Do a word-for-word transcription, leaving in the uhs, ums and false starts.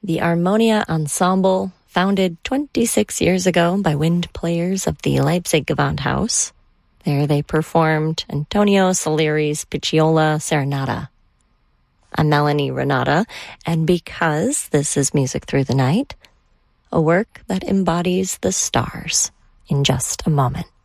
the Armonia Ensemble, founded twenty-six years ago by wind players of the Leipzig Gewandhaus. There they performed Antonio Salieri's Picciola Serenata. I'm Melanie Renata, and because this is Music Through the Night, a work that embodies the stars in just a moment.